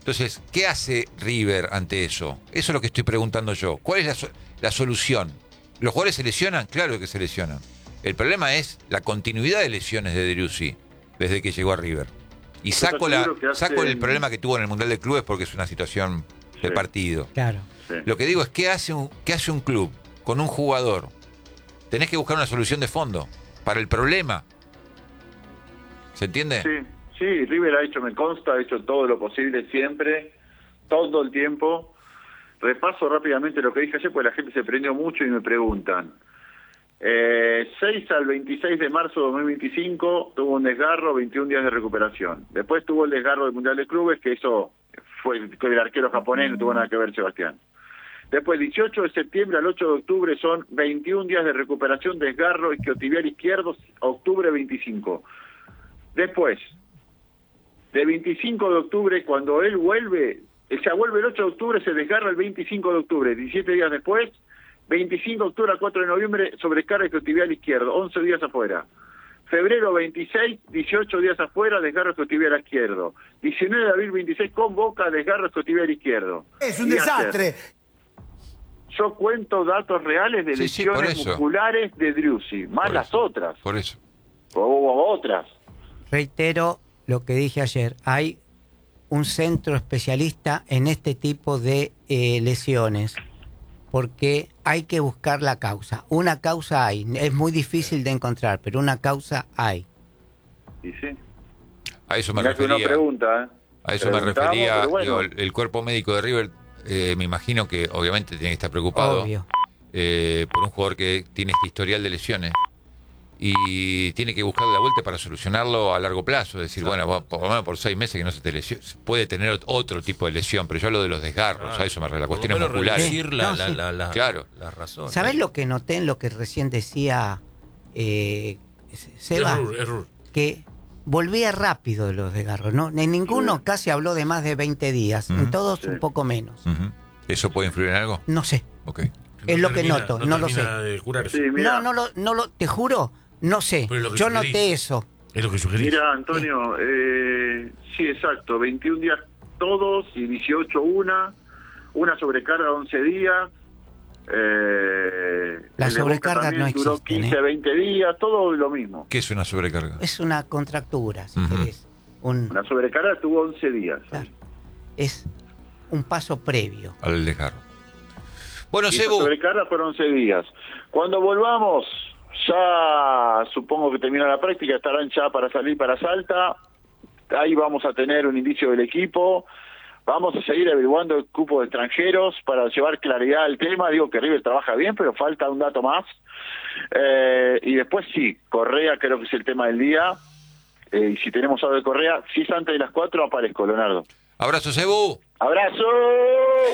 Entonces, ¿qué hace River ante eso? Eso es lo que estoy preguntando yo. ¿Cuál es la solución? ¿Los jugadores se lesionan? Claro que se lesionan. El problema es la continuidad de lesiones de Driussi desde que llegó a River. Y saco el problema que tuvo en el Mundial de Clubes porque es una situación de partido. Claro. Sí. Lo que digo es, ¿qué hace un club con un jugador? Tenés que buscar una solución de fondo para el problema. ¿Se entiende? Sí, River ha hecho, me consta, ha hecho todo lo posible siempre, todo el tiempo. Repaso rápidamente lo que dije ayer, porque la gente se prendió mucho y me preguntan. 6 al 26 de marzo de 2025 tuvo un desgarro, 21 días de recuperación. Después tuvo el desgarro del Mundial de Clubes, que eso fue con el arquero japonés, no tuvo nada que ver Sebastián. Después, 18 de septiembre al 8 de octubre son 21 días de recuperación, desgarro isquiotibial izquierdo, octubre 25. Después, de 25 de octubre, cuando él vuelve el 8 de octubre, se desgarra el 25 de octubre, 17 días después, 25 de octubre al 4 de noviembre, sobrecarga isquiotibial izquierdo, 11 días afuera. Febrero 26, 18 días afuera, desgarro isquiotibial izquierdo. 19 de abril 26, convoca, desgarro isquiotibial izquierdo. Es un desastre. Yo cuento datos reales de lesiones musculares de Driussi, más las otras. Por eso. O otras. Reitero lo que dije ayer, hay un centro especialista en este tipo de lesiones, porque hay que buscar la causa. Una causa hay, es muy difícil de encontrar, pero una causa hay. ¿Y sí? A eso me Mirá que refería. una pregunta, A eso me refería. Pero bueno. Digo, el cuerpo médico de River, me imagino que obviamente tiene que estar preocupado por un jugador que tiene este historial de lesiones y tiene que buscar la vuelta para solucionarlo a largo plazo. Es decir, bueno, por lo menos por 6 meses que no se te lesione. Puede tener otro tipo de lesión, pero yo hablo de los desgarros, a eso me refiero, la cuestión muscular. Claro. La razón. ¿Sabés lo que noté en lo que recién decía Seba? Error. Que volvía rápido de los desgarros, ¿no? En ninguno casi habló de más de 20 días, en todos un poco menos. ¿Eso puede influir en algo? No sé. Ok. Es lo que noto, no lo sé. De curarse. Sí, mirá. No, te juro, no sé. Yo noté eso. Es lo que sugerís. Mira, Antonio, sí, exacto, 21 días todos y 18 una sobrecarga de 11 días. La el de sobrecarga Boca no duró existe. 15, 20 días, todo lo mismo. ¿Qué es una sobrecarga? Es una contractura, si querés. La sobrecarga tuvo 11 días. Claro. Es un paso previo. Al desgarro. Bueno, Y Sebu. la sobrecarga fueron 11 días. Cuando volvamos, ya supongo que termina la práctica, estarán ya para salir para Salta. Ahí vamos a tener un indicio del equipo. Vamos a seguir averiguando el cupo de extranjeros para llevar claridad al tema. Digo que River trabaja bien, pero falta un dato más. Y después sí, Correa creo que es el tema del día. Y si tenemos algo de Correa, si es antes de las 4 aparezco, Leonardo. Abrazo, Sebu. ¡Abrazo!